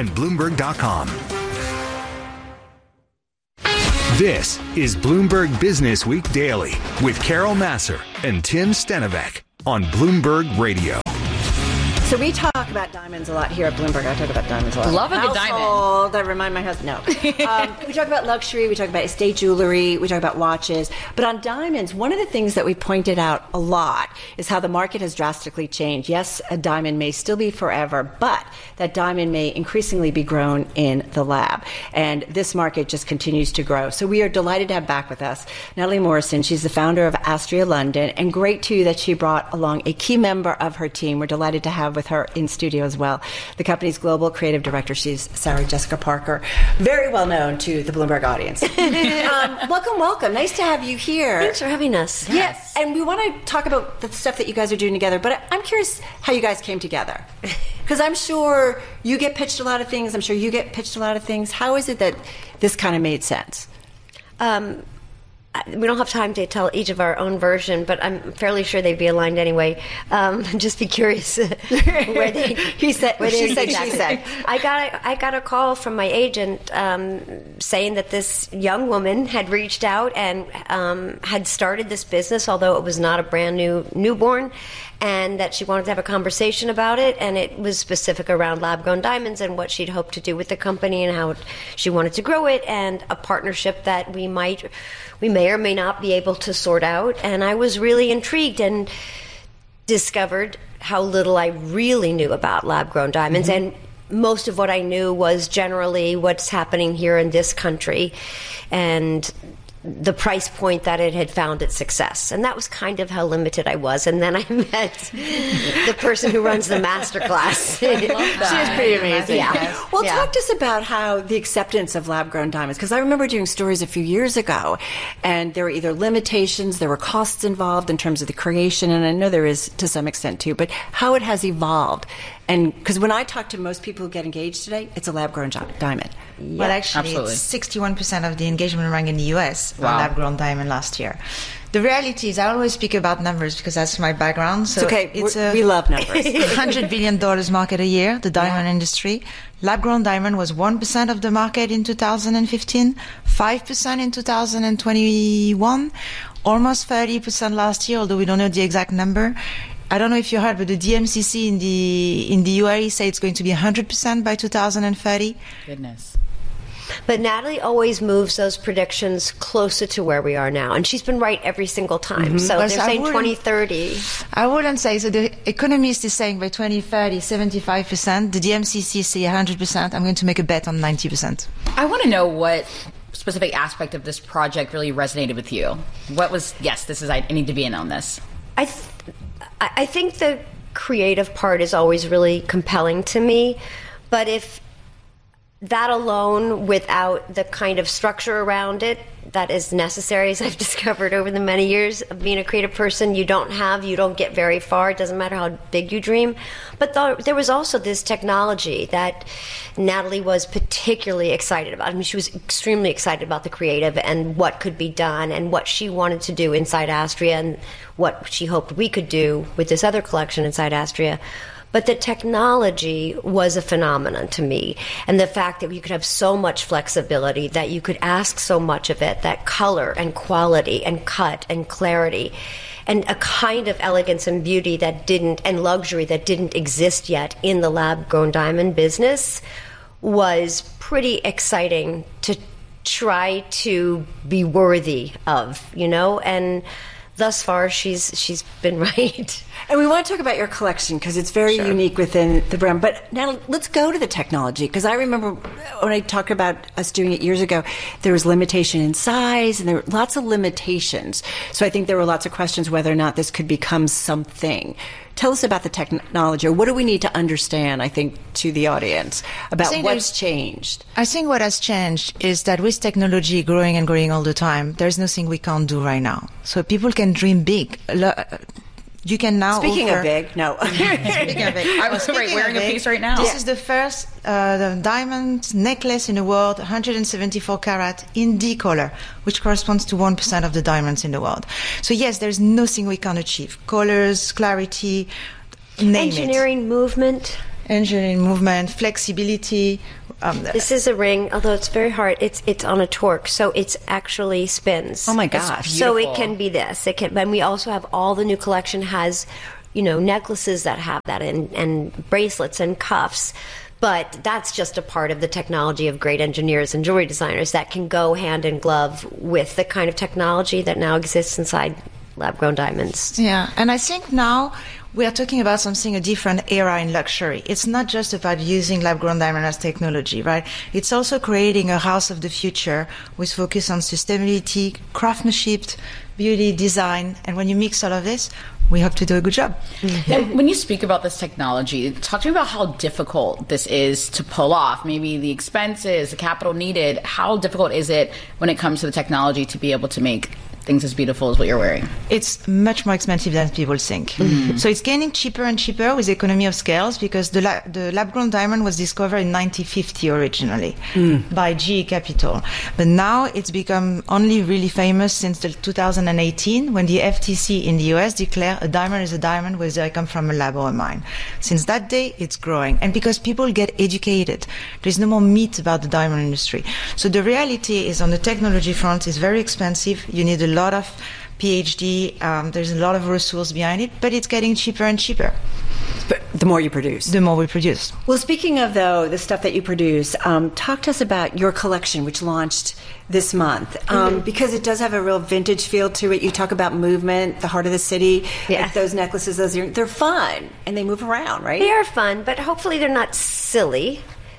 and Bloomberg.com. This is Bloomberg Business Week Daily with Carol Massar and Tim Stenovec on Bloomberg Radio. So we talk about diamonds a lot here at Bloomberg. I talk about diamonds a lot. Love a good diamond. I remind my husband. No. We talk about luxury. We talk about estate jewelry. We talk about watches. But on diamonds, one of the things that we pointed out a lot is how the market has drastically changed. Yes, a diamond may still be forever, but that diamond may increasingly be grown in the lab. And this market just continues to grow. So we are delighted to have back with us Natalie Morrison. She's the founder of Astria London. And great, too, that she brought along a key member of her team. We're delighted to have with her in studio as well. The company's global creative director, she's Sarah Jessica Parker, very well known to the Bloomberg audience. Welcome. Nice to have you here. Thanks for having us. Yes, and we want to talk about the stuff that you guys are doing together, but I'm curious how you guys came together. Because I'm sure you get pitched a lot of things. I'm sure you get pitched a lot of things. How is it that this kind of made sense? We don't have time to tell each of our own version, but I'm fairly sure they'd be aligned anyway. Just be curious where they. She said. I got a call from my agent saying that this young woman had reached out and had started this business, although it was not a brand new newborn, and that she wanted to have a conversation about it, and it was specific around lab-grown diamonds and what she'd hoped to do with the company and how she wanted to grow it, and a partnership that we may or may not be able to sort out. And I was really intrigued and discovered how little I really knew about lab-grown diamonds. Mm-hmm. And most of what I knew was generally what's happening here in this country and the price point that it had found its success. And that was kind of how limited I was. And then I met the person who runs the masterclass. She was pretty amazing. Yeah. Well, talk to us about how the acceptance of lab-grown diamonds, because I remember doing stories a few years ago, and there were either limitations, there were costs involved in terms of the creation, and I know there is to some extent too, but how it has evolved. And because when I talk to most people who get engaged today, it's a lab-grown diamond. Yeah, well, actually, absolutely. It's 61% of the engagement rang in the US Wow. on lab-grown diamond last year. The reality is, I always speak about numbers because that's my background. So it's okay. We love numbers. $100 billion market a year, the diamond industry. Lab-grown diamond was 1% of the market in 2015, 5% in 2021, almost 30% last year, although we don't know the exact number. I don't know if you heard, but the DMCC in the UAE say it's going to be 100% by 2030. Goodness. But Natalie always moves those predictions closer to where we are now. And she's been right every single time. Mm-hmm. So they're saying 2030. I wouldn't say. So the Economist is saying by 2030, 75%. The DMCC say 100%. I'm going to make a bet on 90%. I want to know what specific aspect of this project really resonated with you. What was, I need to be in on this. I think the creative part is always really compelling to me, but if that alone, without the kind of structure around it that is necessary, as I've discovered over the many years of being a creative person, you don't get very far. It doesn't matter how big you dream. But there was also this technology that Natalie was particularly excited about. I mean, she was extremely excited about the creative and what could be done and what she wanted to do inside Astria and what she hoped we could do with this other collection inside Astria. But the technology was a phenomenon to me. And the fact that you could have so much flexibility, that you could ask so much of it, that color and quality and cut and clarity, and a kind of elegance and beauty and luxury that didn't exist yet in the lab-grown diamond business was pretty exciting to try to be worthy of, and thus far she's been right. And we want to talk about your collection because it's very unique within the brand. But now let's go to the technology, because I remember when I talked about us doing it years ago, there was limitation in size and there were lots of limitations. So I think there were lots of questions whether or not this could become something. Tell us about the technology, or what do we need to understand, I think, to the audience about what's changed? I think what has changed is that with technology growing and growing all the time, there's nothing we can't do right now. So people can dream big. You can now Speaking of big, no. Speaking of big. I was wearing a piece right now. This is the first the diamond necklace in the world, 174 carat in D color, which corresponds to 1% of the diamonds in the world. So yes, there's nothing we can't achieve. Colors, clarity, name engineering it. Movement. engineering movement, flexibility. This is a ring, although it's very hard. It's on a torque, so it's actually spins. Oh my gosh! So it can be this. It can, and we also have all the new collection has, necklaces that have that, and bracelets and cuffs. But that's just a part of the technology of great engineers and jewelry designers that can go hand in glove with the kind of technology that now exists inside lab-grown diamonds. Yeah, and I think now we are talking about a different era in luxury. It's not just about using lab-grown diamond as technology, right? It's also creating a house of the future with focus on sustainability, craftsmanship, beauty, design. And when you mix all of this, we hope to do a good job. And when you speak about this technology, talk to me about how difficult this is to pull off. Maybe the expenses, the capital needed. How difficult is it when it comes to the technology to be able to make things as beautiful as what you're wearing? It's much more expensive than people think. Mm-hmm. So it's getting cheaper and cheaper with economy of scales because the lab-grown diamond was discovered in 1950 originally by GE Capital. But now it's become only really famous since 2018 when the FTC in the US declared a diamond is a diamond whether it comes from a lab or a mine. Since that day, it's growing. And because people get educated, there's no more myth about the diamond industry. So the reality is on the technology front, it's very expensive. You need a lot of PhD, there's a lot of resource behind it, but it's getting cheaper and cheaper. But the more you produce. The more we produce. Well, speaking of, though, the stuff that you produce, talk to us about your collection, which launched this month, because it does have a real vintage feel to it. You talk about movement, the heart of the city, like those necklaces, those earrings. They're fun, and they move around, right? They are fun, but hopefully they're not silly.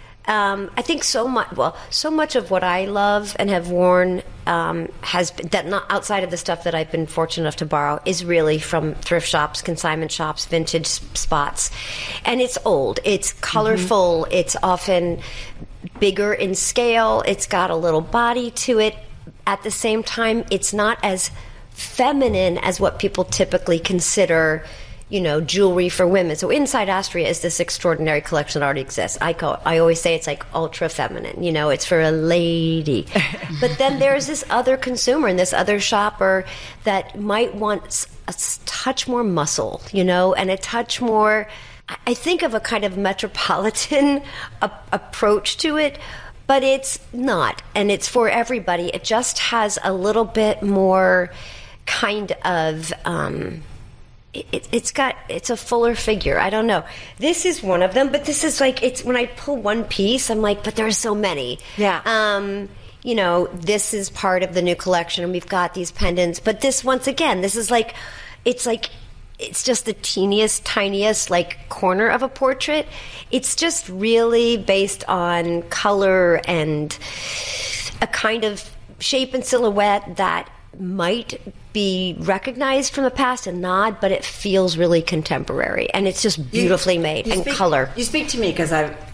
I think so much of what I love and have worn has been, that not outside of the stuff that I've been fortunate enough to borrow, is really from thrift shops, consignment shops, vintage spots. And it's old, it's colorful, it's often bigger in scale, it's got a little body to it. At the same time, it's not as feminine as what people typically consider jewelry for women. So inside Astria is this extraordinary collection that already exists. I always say it's like ultra feminine. It's for a lady. But then there's this other consumer and this other shopper that might want a touch more muscle, and a touch more. I think of a kind of metropolitan approach to it, but it's not, and it's for everybody. It just has a little bit more kind of. It's a fuller figure. I don't know. This is one of them, but this is like, it's when I pull one piece, I'm like, but there's so many. Yeah. This is part of the new collection, and we've got these pendants. But this, once again, this is like, it's just the teeniest, tiniest corner of a portrait. It's just really based on color and a kind of shape and silhouette that might be recognized from the past and not, but it feels really contemporary, and it's just beautifully made and color. You speak to me because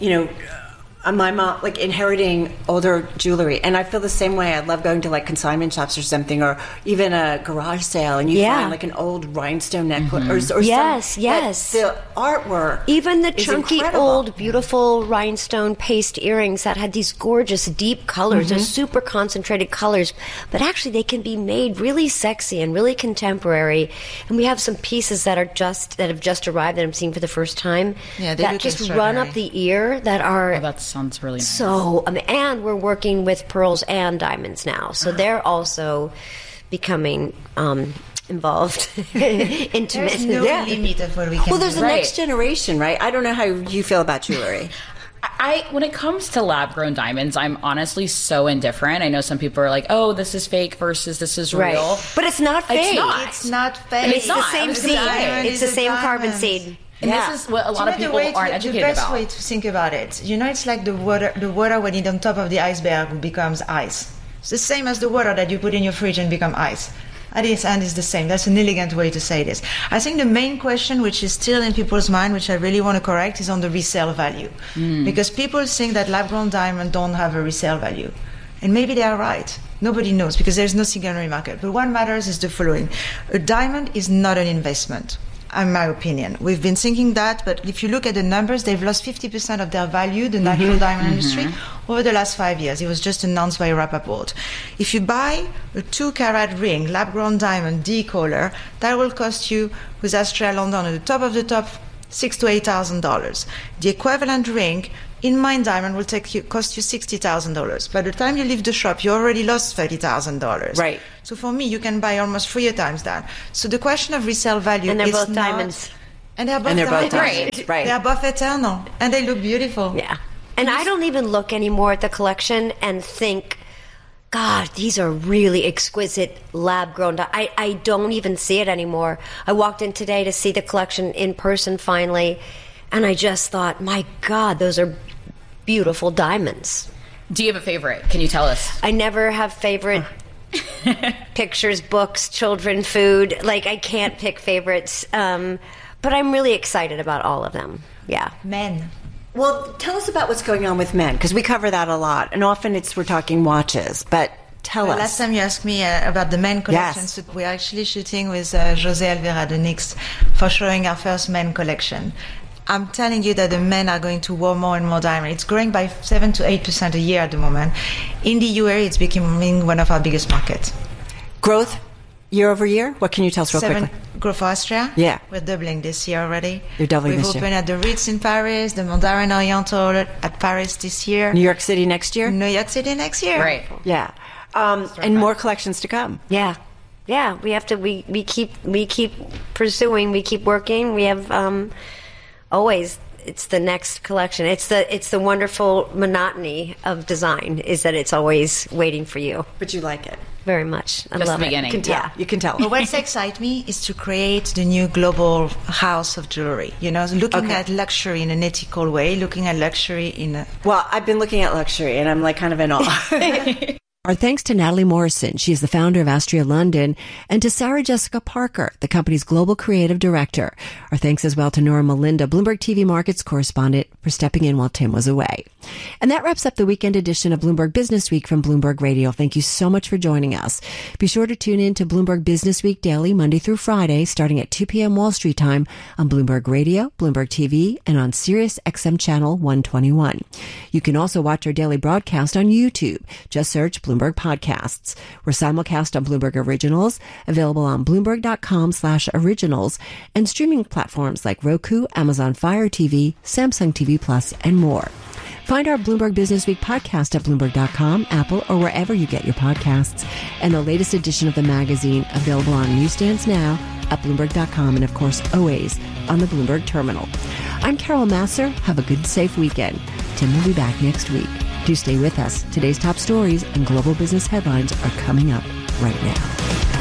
my mom, inheriting older jewelry, and I feel the same way. I love going to consignment shops or something, or even a garage sale, and you find an old rhinestone necklace or yes. The artwork, even the is chunky incredible. Old beautiful rhinestone paste earrings that had these gorgeous deep colors, they're super concentrated colors, but actually they can be made really sexy and really contemporary. And we have some pieces that have just arrived that I'm seeing for the first time. Yeah, they that look just run up the ear. That are sounds really nice. So, and we're working with pearls and diamonds now, so they're also becoming involved, intimate. There's no limit of what we can do. Well, there's the next generation, right? I don't know how you feel about jewelry. When it comes to lab-grown diamonds, I'm honestly so indifferent. I know some people are like, "Oh, this is fake versus this is real," but it's not fake. It's not fake. It's the same seed. It's the same carbon seed. And this is what a lot of people aren't educated about. The best way to think about it, it's like the water when it's on top of the iceberg becomes ice. It's the same as the water that you put in your fridge and become ice. At its end is the same. That's an elegant way to say this. I think the main question, which is still in people's mind, which I really want to correct, is on the resale value. Because people think that lab-grown diamonds don't have a resale value. And maybe they are right. Nobody knows because there's no secondary market. But what matters is the following. A diamond is not an investment. In my opinion. We've been thinking that, but if you look at the numbers, they've lost 50% of their value, the natural diamond industry, over the last 5 years. It was just announced by Rappaport. If you buy a 2-carat ring, lab-grown diamond, D-color, that will cost you, with Astria London at the top of the top, $6,000 to $8,000. The equivalent ring in Mine Diamond will cost you $60,000. By the time you leave the shop, you already lost $30,000. Right. So for me, you can buy almost 3 times that. So the question of resale value And they're is both not, diamonds. And they're both diamonds. Right. They're both eternal. And they look beautiful. Yeah. And I don't even look anymore at the collection and think, God, these are really exquisite lab-grown. I don't even see it anymore. I walked in today to see the collection in person finally, and I just thought, my God, those are beautiful diamonds. Do you have a favorite? Can you tell us? I never have favorite pictures, books, children, food. Like, I can't pick favorites. But I'm really excited about all of them. Yeah. Men. Well, tell us about what's going on with men, because we cover that a lot, and often we're talking watches. But tell us. Last time you asked me about the men collection, Yes. so we're actually shooting with José Alvera de Nix for showing our first men collection. I'm telling you that the men are going to wear more and more diamond. It's growing by 7 to 8% a year at the moment. In the UAE, it's becoming one of our biggest markets. Growth year over year? What can you tell us real 7 quickly? growth for Austria? Yeah. We're doubling this year already. You're doubling We've this year. opened at the Ritz in Paris, the Mandarin Oriental at Paris this year. New York City next year? New York City next year. Right. Yeah. And more collections to come. Yeah. Yeah, we have to, we keep pursuing, we keep working. We have always, it's the next collection. It's the wonderful monotony of design is that it's always waiting for you. But you like it. Very much. I Just love the it. beginning. You can tell. Yeah, you can tell. But what excites me is to create the new global house of jewelry. You know, looking at luxury in an ethical way, looking at luxury in a... Well, I've been looking at luxury, and I'm like kind of in awe. Our thanks to Natalie Morrison, she is the founder of Astria London, and to Sarah Jessica Parker, the company's global creative director. Our thanks as well to Nora Melinda, Bloomberg TV Markets correspondent, for stepping in while Tim was away. And that wraps up the weekend edition of Bloomberg Business Week from Bloomberg Radio. Thank you so much for joining us. Be sure to tune in to Bloomberg Business Week daily, Monday through Friday, starting at 2 p.m. Wall Street time on Bloomberg Radio, Bloomberg TV, and on Sirius XM Channel 121. You can also watch our daily broadcast on YouTube. Just search Bloomberg Podcasts. We're simulcast on Bloomberg Originals, available on Bloomberg.com/originals, and streaming platforms like Roku, Amazon Fire TV, Samsung TV Plus, and more. Find our Bloomberg Business Week podcast at Bloomberg.com, Apple, or wherever you get your podcasts. And the latest edition of the magazine available on newsstands now at Bloomberg.com, and of course, always on the Bloomberg Terminal. I'm Carol Massar. Have a good, safe weekend. Tim will be back next week. Do stay with us. Today's top stories and global business headlines are coming up right now.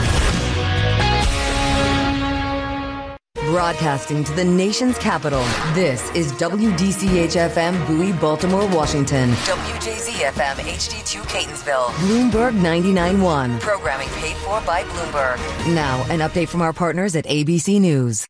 Broadcasting to the nation's capital, this is WDCH-FM Bowie, Baltimore, Washington. WJZ-FM HD2 Catonsville. Bloomberg 99.1. Programming paid for by Bloomberg. Now, an update from our partners at ABC News.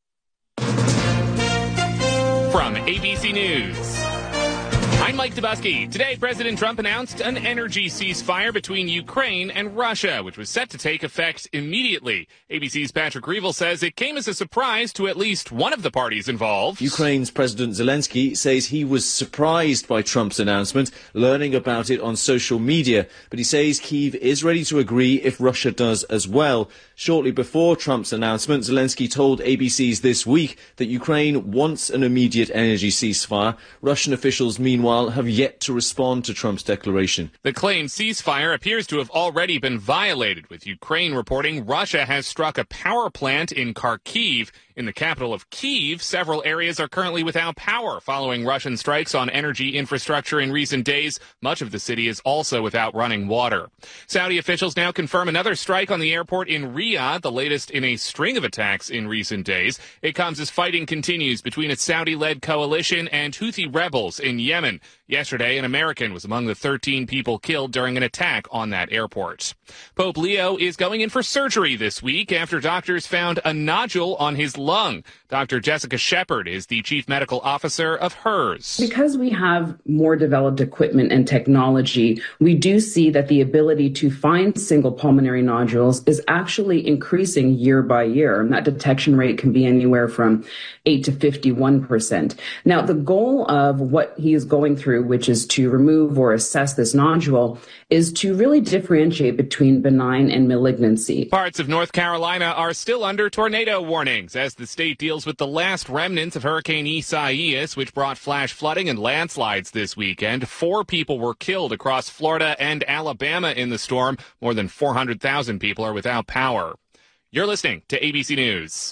From ABC News, I'm Mike Dubusky. Today, President Trump announced an energy ceasefire between Ukraine and Russia, which was set to take effect immediately. ABC's Patrick Reevell says it came as a surprise to at least one of the parties involved. Ukraine's President Zelensky says he was surprised by Trump's announcement, learning about it on social media. But he says Kyiv is ready to agree if Russia does as well. Shortly before Trump's announcement, Zelensky told ABC's This Week that Ukraine wants an immediate energy ceasefire. Russian officials, meanwhile, have yet to respond to Trump's declaration. The claimed ceasefire appears to have already been violated, with Ukraine reporting Russia has struck a power plant in Kharkiv. In the capital of Kyiv, several areas are currently without power following Russian strikes on energy infrastructure in recent days. Much of the city is also without running water. Saudi officials now confirm another strike on the airport in Riyadh, the latest in a string of attacks in recent days. It comes as fighting continues between a Saudi-led coalition and Houthi rebels in Yemen. Yesterday, an American was among the 13 people killed during an attack on that airport. Pope Leo is going in for surgery this week after doctors found a nodule on his lung. Dr. Jessica Shepard is the chief medical officer of HERS. Because we have more developed equipment and technology, we do see that the ability to find single pulmonary nodules is actually increasing year by year. And that detection rate can be anywhere from 8 to 51%. Now, the goal of what he is going through, which is to remove or assess this nodule, is to really differentiate between benign and malignancy. Parts of North Carolina are still under tornado warnings as the state deals with the last remnants of Hurricane Isaias, which brought flash flooding and landslides this weekend. 4 people were killed across Florida and Alabama in the storm. More than 400,000 people are without power. You're listening to ABC News.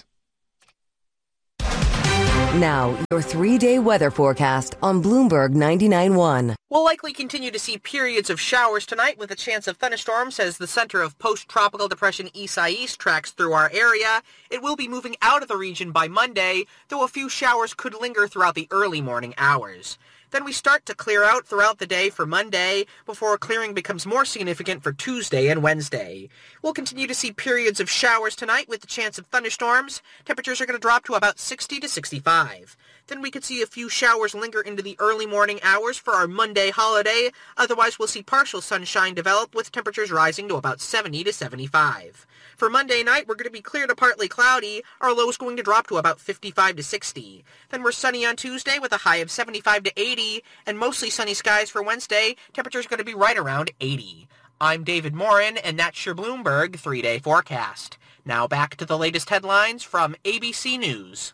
Now, your 3-day weather forecast on Bloomberg 99.1. We'll likely continue to see periods of showers tonight with a chance of thunderstorms as the center of post-tropical depression Isaias tracks through our area. It will be moving out of the region by Monday, though a few showers could linger throughout the early morning hours. Then we start to clear out throughout the day for Monday before clearing becomes more significant for Tuesday and Wednesday. We'll continue to see periods of showers tonight with the chance of thunderstorms. Temperatures are going to drop to about 60 to 65. Then we could see a few showers linger into the early morning hours for our Monday holiday. Otherwise, we'll see partial sunshine develop with temperatures rising to about 70 to 75. For Monday night, we're going to be clear to partly cloudy. Our low is going to drop to about 55 to 60. Then we're sunny on Tuesday with a high of 75 to 80, and mostly sunny skies for Wednesday. Temperatures going to be right around 80. I'm David Morin, and that's your Bloomberg 3-day forecast. Now back to the latest headlines from ABC News.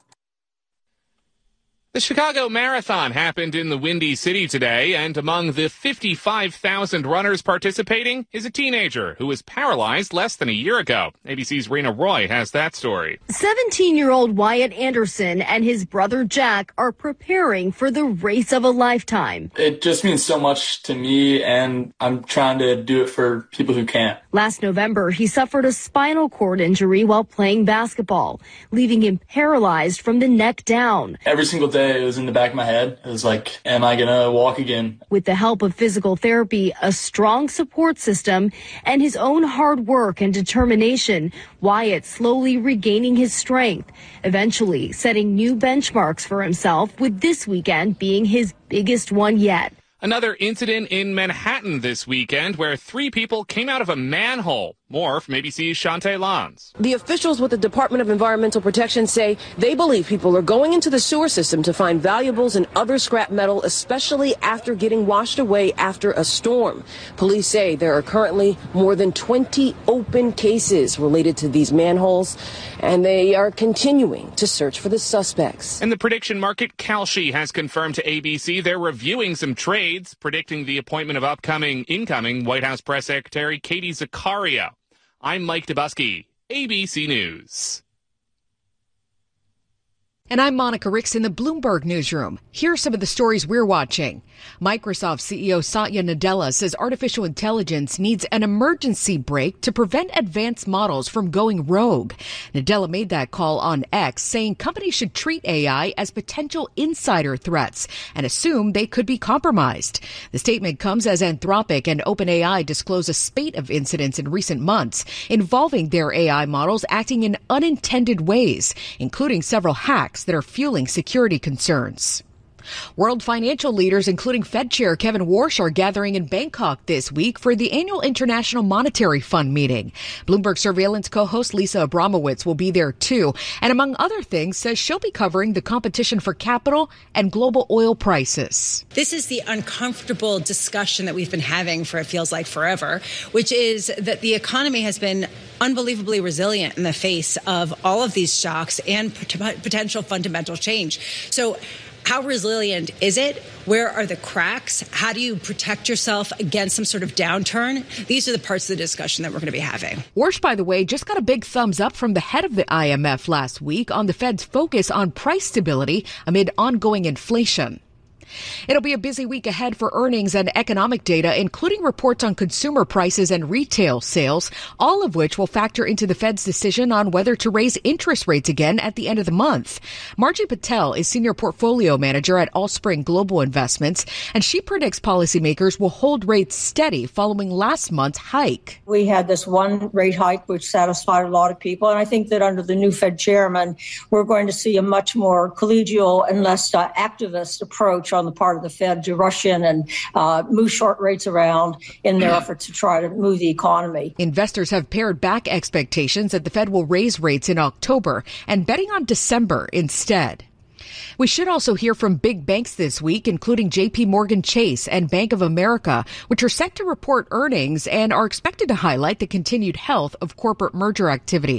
The Chicago Marathon happened in the Windy City today, and among the 55,000 runners participating is a teenager who was paralyzed less than a year ago. ABC's Rena Roy has that story. 17-year-old Wyatt Anderson and his brother Jack are preparing for the race of a lifetime. It just means so much to me, and I'm trying to do it for people who can't. Last November, he suffered a spinal cord injury while playing basketball, leaving him paralyzed from the neck down. Every single day, it was in the back of my head. It was like, am I going to walk again? With the help of physical therapy, a strong support system, and his own hard work and determination, Wyatt slowly regaining his strength, eventually setting new benchmarks for himself, with this weekend being his biggest one yet. Another incident in Manhattan this weekend where 3 people came out of a manhole. More from ABC's Shantae Lons. The officials with the Department of Environmental Protection say they believe people are going into the sewer system to find valuables and other scrap metal, especially after getting washed away after a storm. Police say there are currently more than 20 open cases related to these manholes, and they are continuing to search for the suspects. And the prediction market, Kalshi, has confirmed to ABC they're reviewing some trades, predicting the appointment of incoming White House Press Secretary Katie Zakaria. I'm Mike Dubusky, ABC News. And I'm Monica Ricks in the Bloomberg Newsroom. Here are some of the stories we're watching. Microsoft CEO Satya Nadella says artificial intelligence needs an emergency brake to prevent advanced models from going rogue. Nadella made that call on X, saying companies should treat AI as potential insider threats and assume they could be compromised. The statement comes as Anthropic and OpenAI disclose a spate of incidents in recent months involving their AI models acting in unintended ways, including several hacks that are fueling security concerns. World financial leaders, including Fed Chair Kevin Warsh, are gathering in Bangkok this week for the annual International Monetary Fund meeting. Bloomberg Surveillance co-host Lisa Abramowitz will be there too, and among other things, says she'll be covering the competition for capital and global oil prices. This is the uncomfortable discussion that we've been having for, it feels like, forever, which is that the economy has been unbelievably resilient in the face of all of these shocks and potential fundamental change. So how resilient is it? Where are the cracks? How do you protect yourself against some sort of downturn? These are the parts of the discussion that we're going to be having. Warsh, by the way, just got a big thumbs up from the head of the IMF last week on the Fed's focus on price stability amid ongoing inflation. It'll be a busy week ahead for earnings and economic data, including reports on consumer prices and retail sales, all of which will factor into the Fed's decision on whether to raise interest rates again at the end of the month. Margie Patel is senior portfolio manager at Allspring Global Investments, and she predicts policymakers will hold rates steady following last month's hike. We had this one rate hike which satisfied a lot of people, and I think that under the new Fed chairman, we're going to see a much more collegial and less activist approach on the part of the Fed to rush in and move short rates around in their effort to try to move the economy. Investors have pared back expectations that the Fed will raise rates in October and betting on December instead. We should also hear from big banks this week, including J.P. Morgan Chase and Bank of America, which are set to report earnings and are expected to highlight the continued health of corporate merger activity.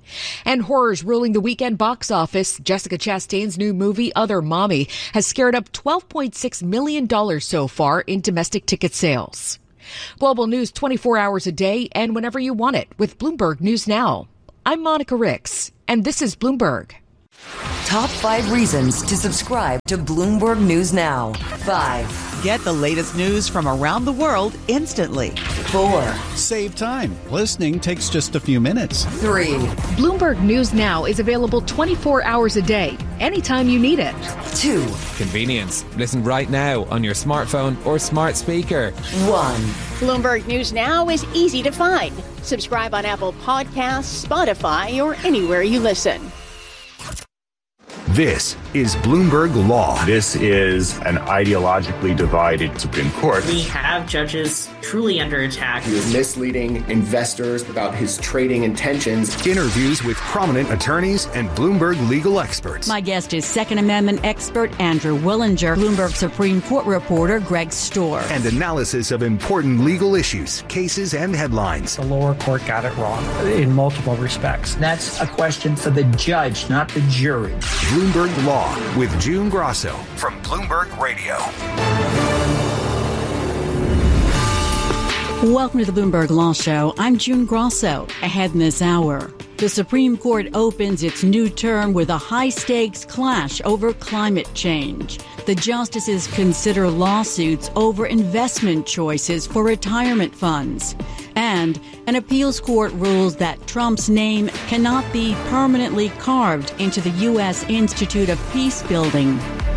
And horrors ruling the weekend box office. Jessica Chastain's new movie, Other Mommy, has scared up $12.6 million so far in domestic ticket sales. Global news 24 hours a day and whenever you want it with Bloomberg News Now. I'm Monica Ricks, and this is Bloomberg. Top 5 reasons to subscribe to Bloomberg News Now. 5. Get the latest news from around the world instantly. 4. Save time. Listening takes just a few minutes. 3. Bloomberg News Now is available 24 hours a day, anytime you need it. 2. Convenience. Listen right now on your smartphone or smart speaker. 1. Bloomberg News Now is easy to find. Subscribe on Apple Podcasts, Spotify, or anywhere you listen. This is Bloomberg Law. This is an ideologically divided Supreme Court. We have judges truly under attack. He was misleading investors about his trading intentions. Interviews with prominent attorneys and Bloomberg legal experts. My guest is Second Amendment expert Andrew Willinger, Bloomberg Supreme Court reporter Greg Storr. And analysis of important legal issues, cases, and headlines. The lower court got it wrong in multiple respects. That's a question for the judge, not the jury. Bloomberg Law with June Grosso from Bloomberg Radio. Welcome to the Bloomberg Law Show. I'm June Grosso. Ahead in this hour, the Supreme Court opens its new term with a high-stakes clash over climate change. The justices consider lawsuits over investment choices for retirement funds. And an appeals court rules that Trump's name cannot be permanently carved into the U.S. Institute of Peace Building.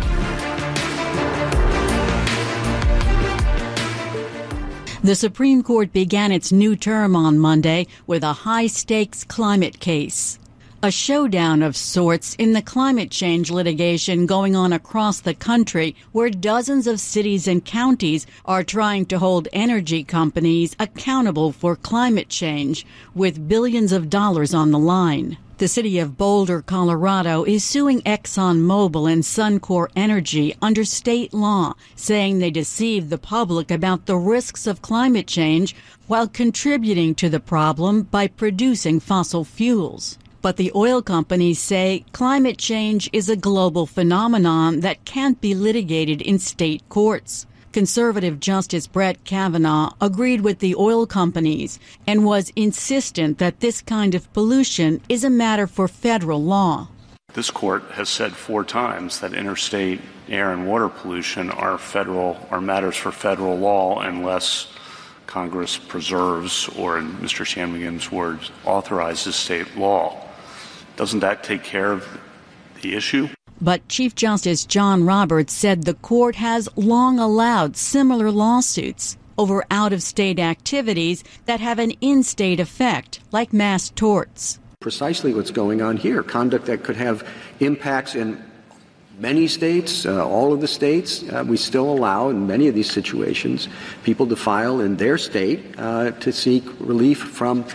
The Supreme Court began its new term on Monday with a high-stakes climate case. A showdown of sorts in the climate change litigation going on across the country, where dozens of cities and counties are trying to hold energy companies accountable for climate change, with billions of dollars on the line. The city of Boulder, Colorado, is suing ExxonMobil and Suncor Energy under state law, saying they deceived the public about the risks of climate change while contributing to the problem by producing fossil fuels. But the oil companies say climate change is a global phenomenon that can't be litigated in state courts. Conservative Justice Brett Kavanaugh agreed with the oil companies and was insistent that this kind of pollution is a matter for federal law. This court has said 4 times that interstate air and water pollution are matters for federal law unless Congress preserves, or in Mr. Shanmugam's words, authorizes state law. Doesn't that take care of the issue? But Chief Justice John Roberts said the court has long allowed similar lawsuits over out-of-state activities that have an in-state effect, like mass torts. Precisely what's going on here, conduct that could have impacts in many states, all of the states. We still allow, in many of these situations, people to file in their state to seek relief from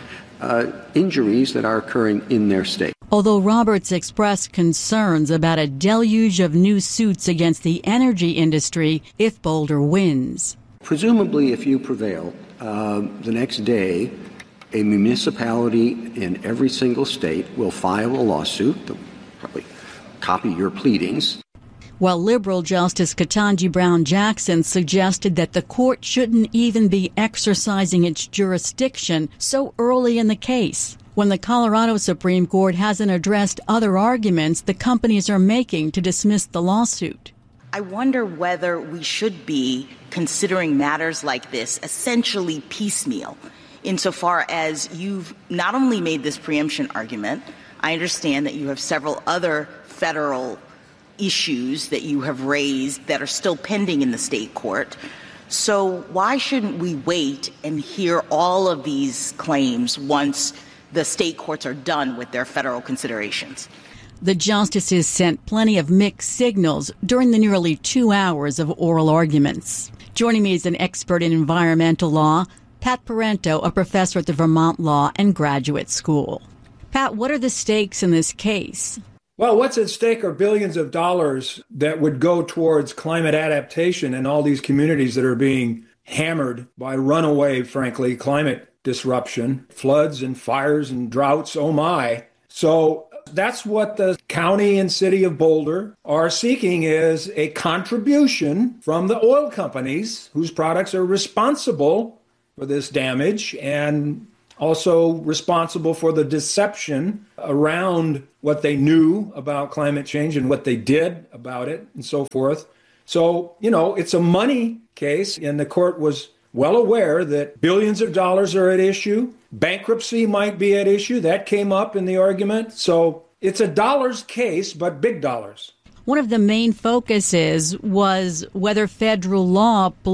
injuries that are occurring in their state. Although Roberts expressed concerns about a deluge of new suits against the energy industry if Boulder wins. Presumably, if you prevail, the next day, a municipality in every single state will file a lawsuit. They'll probably copy your pleadings. While liberal Justice Ketanji Brown Jackson suggested that the court shouldn't even be exercising its jurisdiction so early in the case, when the Colorado Supreme Court hasn't addressed other arguments the companies are making to dismiss the lawsuit. I wonder whether we should be considering matters like this essentially piecemeal, insofar as you've not only made this preemption argument, I understand that you have several other federal issues that you have raised that are still pending in the state court. So why shouldn't we wait and hear all of these claims once the state courts are done with their federal considerations? The justices sent plenty of mixed signals during the nearly 2 hours of oral arguments. Joining me is an expert in environmental law, Pat Parento, a professor at the Vermont Law and Graduate School. Pat, what are the stakes in this case? Well, what's at stake are billions of dollars that would go towards climate adaptation in all these communities that are being hammered by runaway, frankly, climate disruption, floods and fires and droughts, oh my. So that's what the county and city of Boulder are seeking, is a contribution from the oil companies whose products are responsible for this damage and also responsible for the deception around what they knew about climate change and what they did about it and so forth. So, it's a money case, and the court was well aware that billions of dollars are at issue. Bankruptcy might be at issue. That came up in the argument. So it's a dollars case, but big dollars. One of the main focuses was whether federal law